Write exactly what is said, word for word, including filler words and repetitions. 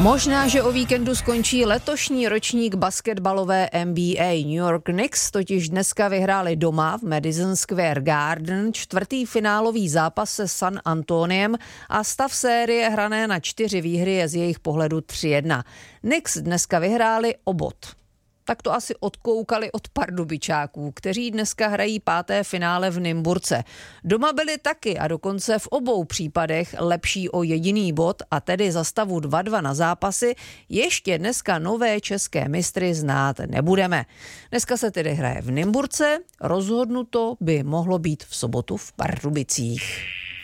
Možná, že o víkendu skončí letošní ročník basketbalové N B A. New York Knicks totiž dneska vyhráli doma v Madison Square Garden čtvrtý finálový zápas se San Antoniem a stav série hrané na čtyři výhry je z jejich pohledu tři jedna. Knicks dneska vyhráli o bod. Tak to asi odkoukali od Pardubičáků, kteří dneska hrají páté finále v Nymburce. Doma byli taky a dokonce v obou případech lepší o jediný bod a tedy za stavu dva dva na zápasy ještě dneska nové české mistry znát nebudeme. Dneska se tedy hraje v Nymburce, rozhodnuto by mohlo být v sobotu v Pardubicích.